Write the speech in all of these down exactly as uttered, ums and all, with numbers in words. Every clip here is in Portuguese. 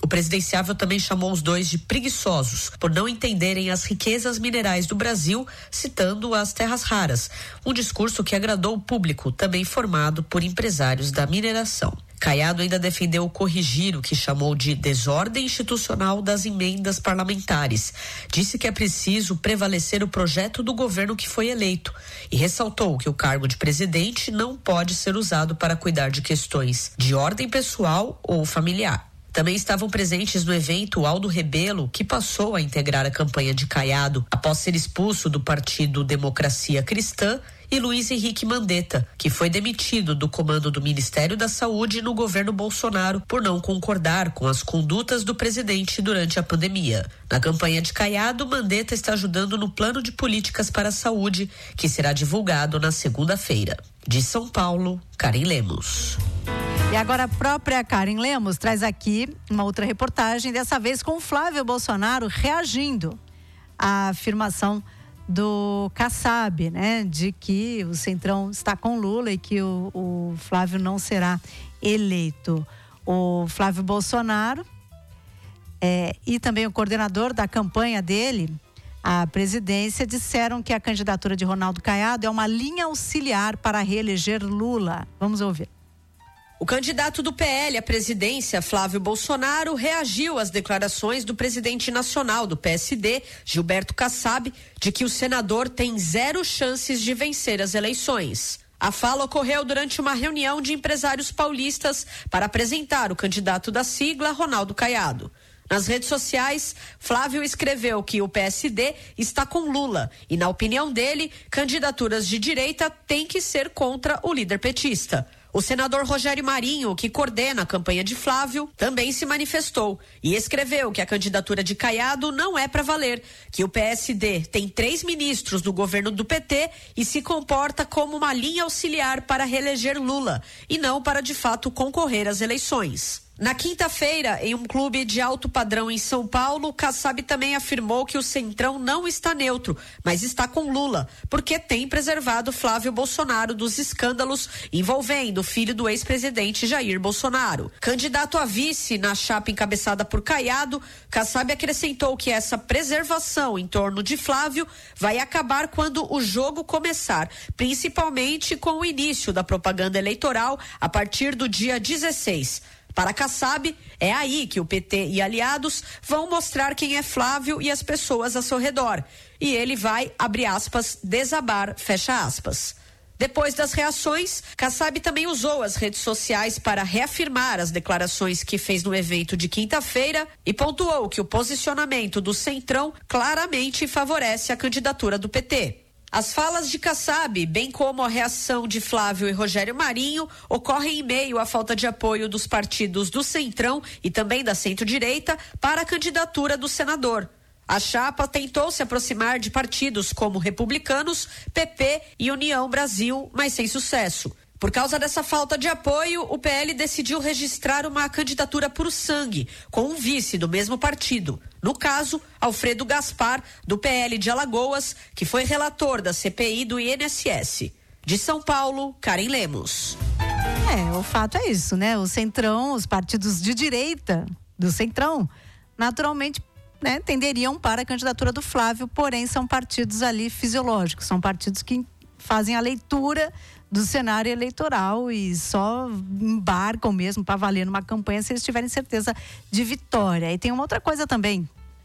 presidenciável também chamou os dois de preguiçosos por não entenderem as riquezas minerais do Brasil, citando as terras raras. Um discurso que agradou o público, também formado por empresários da mineração. Caiado ainda defendeu corrigir o que chamou de desordem institucional das emendas parlamentares. Disse que é preciso prevalecer o projeto do governo que foi eleito e ressaltou que o cargo de presidente não pode ser usado para cuidar de questões de ordem pessoal ou familiar. Também estavam presentes no evento Aldo Rebelo, que passou a integrar a campanha de Caiado após ser expulso do partido Democracia Cristã, e Luiz Henrique Mandetta, que foi demitido do comando do Ministério da Saúde no governo Bolsonaro por não concordar com as condutas do presidente durante a pandemia. Na campanha de Caiado, Mandetta está ajudando no plano de políticas para a saúde, que será divulgado na segunda-feira. De São Paulo, Karen Lemos. E agora a própria Karen Lemos traz aqui uma outra reportagem, dessa vez com o Flávio Bolsonaro reagindo à afirmação do Kassab, né, de que o Centrão está com Lula e que o, o Flávio não será eleito. O Flávio Bolsonaro é, e também o coordenador da campanha dele, a presidência, disseram que a candidatura de Ronaldo Caiado é uma linha auxiliar para reeleger Lula. Vamos ouvir. O candidato do P L à presidência, Flávio Bolsonaro, reagiu às declarações do presidente nacional do P S D, Gilberto Kassab, de que o senador tem zero chances de vencer as eleições. A fala ocorreu durante uma reunião de empresários paulistas para apresentar o candidato da sigla, Ronaldo Caiado. Nas redes sociais, Flávio escreveu que o P S D está com Lula e, na opinião dele, candidaturas de direita têm que ser contra o líder petista. O senador Rogério Marinho, que coordena a campanha de Flávio, também se manifestou e escreveu que a candidatura de Caiado não é para valer, que o P S D tem três ministros do governo do P T e se comporta como uma linha auxiliar para reeleger Lula e não para de fato concorrer às eleições. Na quinta-feira, em um clube de alto padrão em São Paulo, Kassab também afirmou que o Centrão não está neutro, mas está com Lula, porque tem preservado Flávio Bolsonaro dos escândalos envolvendo o filho do ex-presidente Jair Bolsonaro. Candidato a vice na chapa encabeçada por Caiado, Kassab acrescentou que essa preservação em torno de Flávio vai acabar quando o jogo começar, principalmente com o início da propaganda eleitoral a partir do dia dezesseis. Para Kassab, é aí que o P T e aliados vão mostrar quem é Flávio e as pessoas ao seu redor. E ele vai, abre aspas, desabar, fecha aspas. Depois das reações, Kassab também usou as redes sociais para reafirmar as declarações que fez no evento de quinta-feira e pontuou que o posicionamento do Centrão claramente favorece a candidatura do P T. As falas de Kassab, bem como a reação de Flávio e Rogério Marinho, ocorrem em meio à falta de apoio dos partidos do Centrão e também da centro-direita para a candidatura do senador. A chapa tentou se aproximar de partidos como Republicanos, P P e União Brasil, mas sem sucesso. Por causa dessa falta de apoio, o P L decidiu registrar uma candidatura por sangue, com um vice do mesmo partido. No caso, Alfredo Gaspar, do P L de Alagoas, que foi relator da C P I do I N S S. De São Paulo, Karen Lemos. É, o fato é isso, né? O Centrão, os partidos de direita do Centrão, naturalmente, né, tenderiam para a candidatura do Flávio, porém são partidos ali fisiológicos, são partidos que fazem a leitura do cenário eleitoral e só embarcam mesmo para valer numa campanha se eles tiverem certeza de vitória. E tem uma outra coisa também,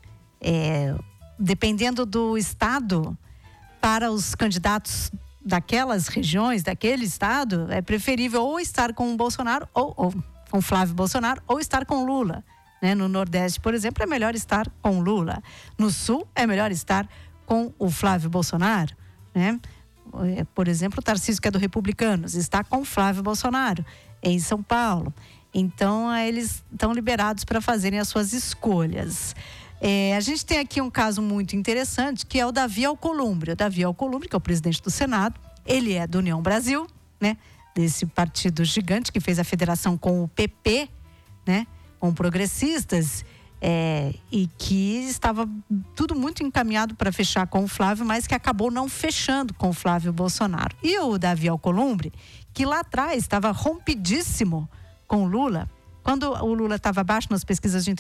é, dependendo do estado, para os candidatos daquelas regiões, daquele estado, é preferível ou estar com o Bolsonaro ou, ou com Flávio Bolsonaro ou estar com Lula, né? No Nordeste, por exemplo, é melhor estar com Lula. No Sul, é melhor estar com o Flávio Bolsonaro, né? Por exemplo, o Tarcísio, que é do Republicanos, está com Flávio Bolsonaro em São Paulo. Então, eles estão liberados para fazerem as suas escolhas. É, a gente tem aqui um caso muito interessante, que é o Davi Alcolumbre. O Davi Alcolumbre, que é o presidente do Senado, ele é do União Brasil, né? Desse partido gigante que fez a federação com o P P, né? Com progressistas. É, e que estava tudo muito encaminhado para fechar com o Flávio, mas que acabou não fechando com o Flávio Bolsonaro. E o Davi Alcolumbre, que lá atrás estava rompidíssimo com o Lula, quando o Lula estava abaixo nas pesquisas de